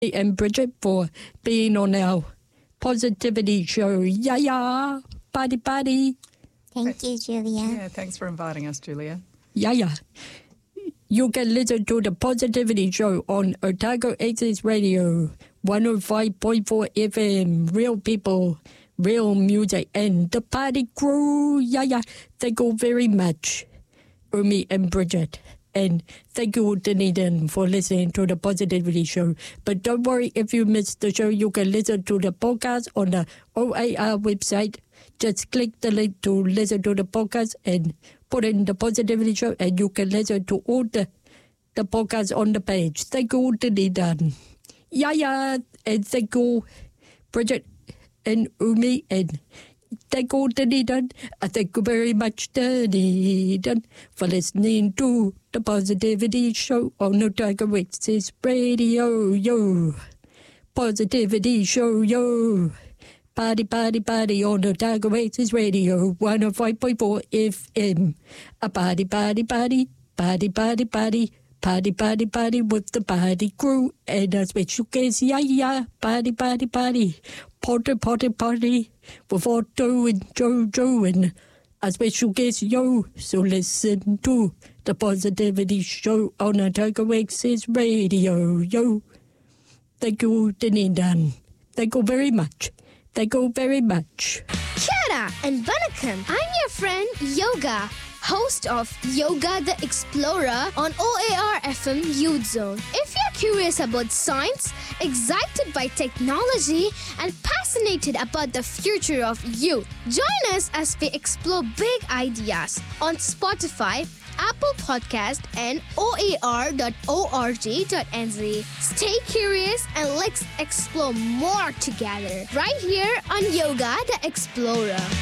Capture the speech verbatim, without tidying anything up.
and Bridget for being on our positivity show. Yeah, yeah. Party, party. Thank you, Julia. Yeah, thanks for inviting us, Julia. Yeah, yeah. You can listen to the Positivity Show on Otago Access Radio, one oh five point four F M. Real people, real music, and the party crew. Yeah, yeah. Thank you very much, Umi and Bridget. And thank you, Dunedin, for listening to the Positivity Show. But don't worry if you missed the show. You can listen to the podcast on the O A R website. Just click the link to listen to the podcast and put in the Positivity Show, and you can listen to all the, the podcasts on the page. Thank you, Dunedin. Yeah, yeah. And thank you, Bridget and Umi, and thank you, Dunedin. And thank you very much, Dunedin, for listening to the Positivity Show on Otago Access Radio. Yo, Positivity Show, yo. Party, party, party on Otago Access Radio, one oh five point four F M. A party, party, party, party, party, party, party, party, party with the party crew and a special guest. Yeah, yeah, party, party, party, party, party, party with Otto and Jojo and a special guest, yo. So listen to the Positivity Show on Otago Access Radio, yo. Thank you, Dunedin. Thank you very much. Thank you very much. Kia ora and vanakkam. I'm your friend Yoga, host of Yoga the Explorer on O A R F M Youth Zone. If you're curious about science, excited by technology, and fascinated about the future of youth, join us as we explore big ideas on Spotify, Apple Podcast, and O A R dot org dot N Z. Stay curious and let's explore more together right here on Yoga the Explorer.